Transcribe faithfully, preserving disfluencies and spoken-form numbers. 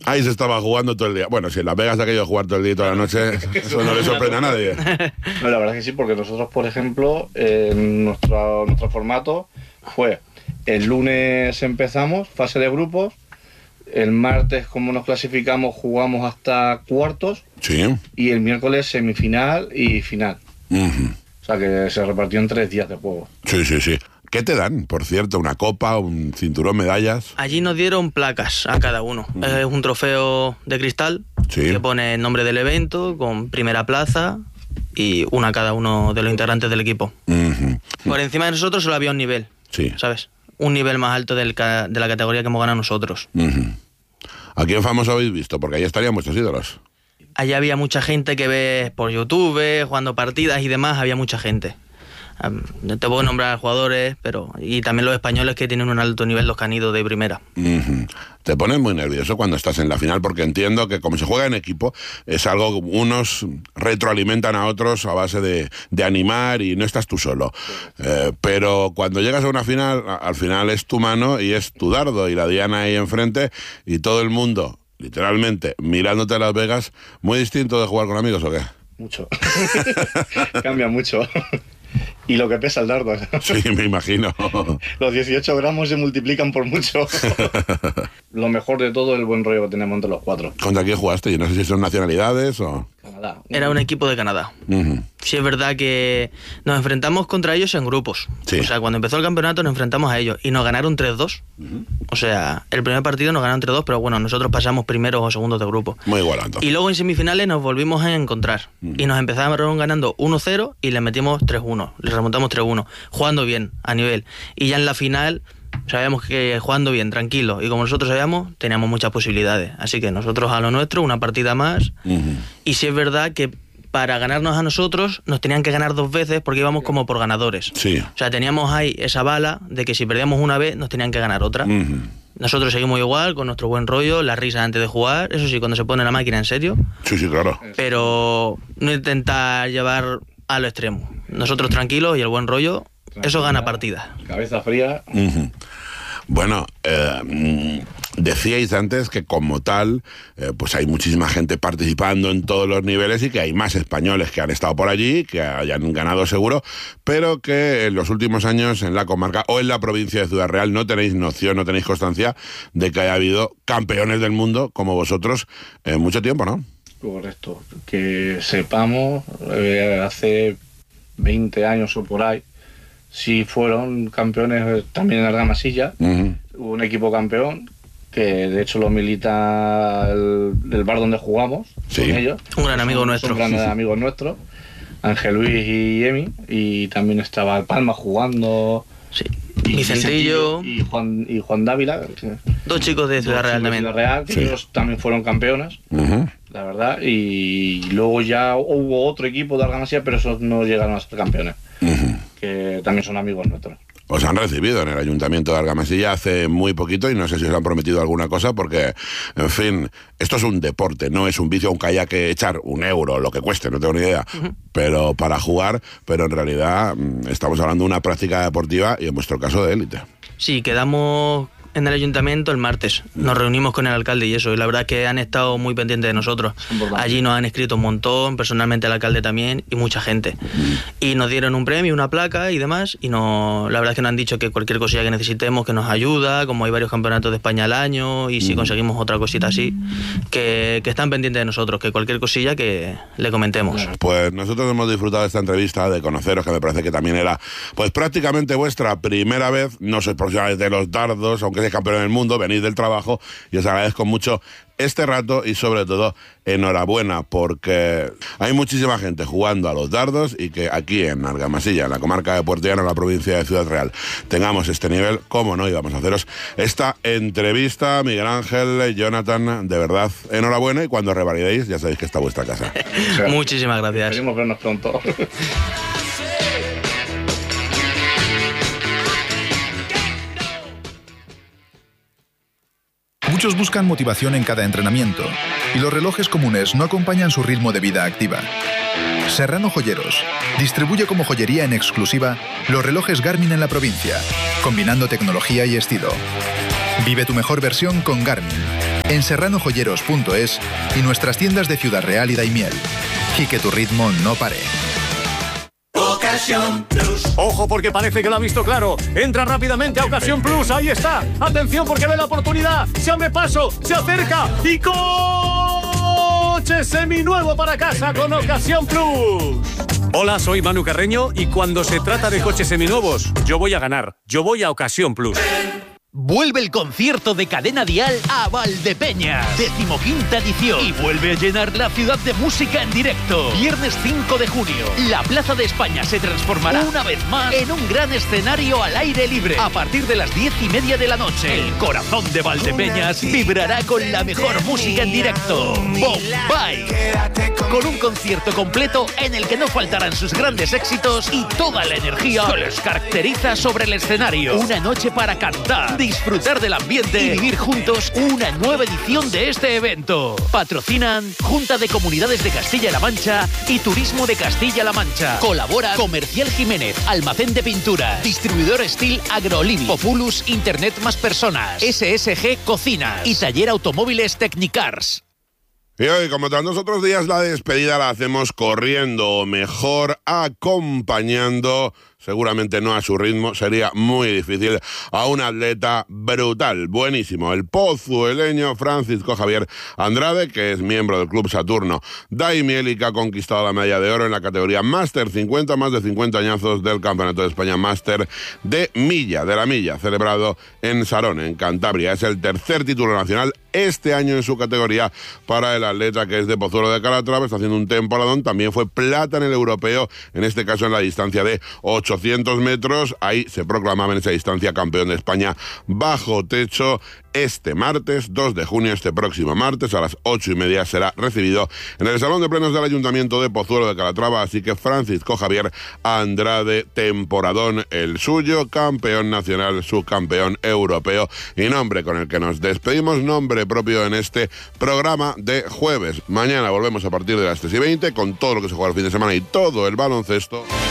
Ahí se estaba jugando todo el día. Bueno, si en Las Vegas aquello de jugar todo el día y toda la noche, eso no le sorprende a nadie. No, la verdad es que sí, porque nosotros, por ejemplo, en nuestro, nuestro formato fue el lunes empezamos, fase de grupos, el martes, como nos clasificamos, jugamos hasta cuartos, Sí. y el miércoles semifinal y final. Uh-huh. O sea que se repartió en tres días de juego. Sí, sí, sí. ¿Qué te dan, por cierto? ¿Una copa, un cinturón, medallas? Allí nos dieron placas a cada uno. Uh-huh. Es un trofeo de cristal, sí, que pone el nombre del evento, con primera plaza y una a cada uno de los integrantes del equipo. Uh-huh. Por encima de nosotros solo había un nivel, sí, ¿sabes? Un nivel más alto del ca- de la categoría que hemos ganado nosotros. Uh-huh. ¿A quién famoso habéis visto? Porque ahí estarían vuestros ídolos. Allá había mucha gente que ves por YouTube, jugando partidas y demás, había mucha gente. Um, te puedo nombrar jugadores, pero y también los españoles que tienen un alto nivel, los que han ido de primera. Uh-huh. Te pones muy nervioso cuando estás en la final, porque entiendo que como se juega en equipo, es algo que unos retroalimentan a otros a base de, de animar y no estás tú solo. Eh, pero cuando llegas a una final, al final es tu mano y es tu dardo y la diana ahí enfrente y todo el mundo, literalmente, mirándote a Las Vegas. ¿Muy distinto de jugar con amigos o qué? Mucho. Cambia mucho. Y lo que pesa el dardo. Sí, me imagino. Los dieciocho gramos se multiplican por mucho. Lo mejor de todo es el buen rollo que tenemos entre los cuatro. ¿Contra quién jugaste? Yo no sé si son nacionalidades o... Canadá. Era un equipo de Canadá. Uh-huh. Sí, es verdad que nos enfrentamos contra ellos en grupos. Sí. O sea, cuando empezó el campeonato nos enfrentamos a ellos y nos ganaron tres dos. Uh-huh. O sea, el primer partido nos ganaron tres dos, pero bueno, nosotros pasamos primeros o segundos de grupo. Muy igualado. Y luego en semifinales nos volvimos a encontrar. Uh-huh. Y nos empezaron ganando uno cero y les metimos tres uno. Les remontamos tres uno. Jugando bien, a nivel. Y ya en la final... Sabíamos que jugando bien, tranquilo, y como nosotros sabíamos, teníamos muchas posibilidades. Así que nosotros a lo nuestro, una partida más. Uh-huh. Y sí es verdad que para ganarnos a nosotros, nos tenían que ganar dos veces porque íbamos como por ganadores. Sí. O sea, teníamos ahí esa bala de que si perdíamos una vez, nos tenían que ganar otra. Uh-huh. Nosotros seguimos igual, con nuestro buen rollo, la risa antes de jugar, eso sí, cuando se pone la máquina en serio. Sí, sí, claro. Pero no intentar llevar a lo extremo. Nosotros tranquilos y el buen rollo... Eso gana partida. Cabeza fría. Uh-huh. Bueno, eh, decíais antes que como tal, eh, pues hay muchísima gente participando en todos los niveles y que hay más españoles que han estado por allí, que hayan ganado seguro, pero que en los últimos años en la comarca o en la provincia de Ciudad Real no tenéis noción, no tenéis constancia de que haya habido campeones del mundo como vosotros en mucho tiempo, ¿no? Correcto. Que sepamos, eh, hace veinte años o por ahí, sí fueron campeones también en Argamasilla. Uh-huh. Hubo un equipo campeón que de hecho lo milita el, el bar donde jugamos, sí, con ellos. Un gran amigo son, nuestro. Un gran sí, sí. amigo nuestro, Ángel Luis y Emi, y también estaba el Palma jugando. Sí. Y Vicentillo y Juan, y Juan Dávila. Dos chicos de Ciudad Real también. De Ciudad Real, que sí, ellos también fueron campeones, uh-huh, la verdad. Y luego ya hubo otro equipo de Argamasilla, pero esos no llegaron a ser campeones. Uh-huh. Que también son amigos nuestros. Os han recibido en el Ayuntamiento de Argamasilla hace muy poquito y no sé si os han prometido alguna cosa porque, en fin, esto es un deporte, no es un vicio, un kayak que echar un euro, lo que cueste, no tengo ni idea, uh-huh, pero para jugar, pero en realidad estamos hablando de una práctica deportiva y en vuestro caso de élite. Sí, quedamos en el ayuntamiento el martes, nos reunimos con el alcalde y eso, y la verdad es que han estado muy pendientes de nosotros. Allí nos han escrito un montón, personalmente el alcalde también, y mucha gente. Y nos dieron un premio, una placa y demás, y no, la verdad es que nos han dicho que cualquier cosilla que necesitemos, que nos ayuda, como hay varios campeonatos de España al año, y si conseguimos otra cosita así, que, que están pendientes de nosotros, que cualquier cosilla que le comentemos. Pues nosotros hemos disfrutado de esta entrevista, de conoceros, que me parece que también era, pues prácticamente vuestra primera vez, no sois profesionales de los dardos, aunque campeón del mundo, venís del trabajo y os agradezco mucho este rato y sobre todo enhorabuena porque hay muchísima gente jugando a los dardos y que aquí en Argamasilla, en la comarca de Puerto Llano, en la provincia de Ciudad Real, tengamos este nivel, cómo no, y vamos a haceros esta entrevista. Miguel Ángel, Jonathan, de verdad, enhorabuena y cuando revalidéis ya sabéis que está vuestra casa. Muchísimas gracias. Queremos vernos pronto. Muchos buscan motivación en cada entrenamiento y los relojes comunes no acompañan su ritmo de vida activa. Serrano Joyeros distribuye como joyería en exclusiva los relojes Garmin en la provincia, combinando tecnología y estilo. Vive tu mejor versión con Garmin. en serrano joyeros punto es y nuestras tiendas de Ciudad Real y Daimiel. Y que tu ritmo no pare. Ocasión Plus. Ojo, porque parece que lo ha visto claro. Entra rápidamente a Ocasión Plus. Ahí está. Atención, porque ve la oportunidad. Se abre paso, se acerca y coche seminuevo para casa con Ocasión Plus. Hola, soy Manu Carreño y cuando se trata de coches seminuevos, yo voy a ganar. Yo voy a Ocasión Plus. Vuelve el concierto de Cadena Dial a Valdepeñas, decimoquinta edición, y vuelve a llenar la ciudad de música en directo. Viernes cinco de junio, la Plaza de España se transformará una vez más en un gran escenario al aire libre. A partir de las diez y media de la noche, el corazón de Valdepeñas vibrará con la mejor música en directo. Bombay, con un concierto completo en el que no faltarán sus grandes éxitos y toda la energía que les caracteriza sobre el escenario. Una noche para cantar, disfrutar del ambiente y vivir juntos una nueva edición de este evento. Patrocinan Junta de Comunidades de Castilla-La Mancha y Turismo de Castilla-La Mancha. Colabora Comercial Jiménez, Almacén de Pinturas, Distribuidor Steel Agrolini, Populus Internet Más Personas, S S G Cocinas y Taller Automóviles Technicars. Y hoy, como tantos otros días, la despedida la hacemos corriendo, o mejor, acompañando, seguramente no a su ritmo, sería muy difícil, a un atleta brutal, buenísimo, el pozueleño Francisco Javier Andrade, que es miembro del Club Saturno Daimiel y que ha conquistado la medalla de oro en la categoría Máster cincuenta, más de cincuenta añazos del Campeonato de España Máster de Milla, de la Milla, celebrado en Sarón, en Cantabria. Es el tercer título nacional este año en su categoría para el atleta que es de Pozuelo de Calatrava, está haciendo un temporadón, también fue plata en el europeo, en este caso en la distancia de ochocientos metros, ahí se proclamaba en esa distancia campeón de España bajo techo. Este martes, dos de junio, este próximo martes, a las ocho y media, será recibido en el Salón de Plenos del Ayuntamiento de Pozuelo de Calatrava, así que Francisco Javier Andrade, temporadón el suyo, campeón nacional, subcampeón europeo, y nombre con el que nos despedimos, nombre propio en este programa de jueves. Mañana volvemos a partir de las tres y veinte con todo lo que se juega el fin de semana y todo el baloncesto.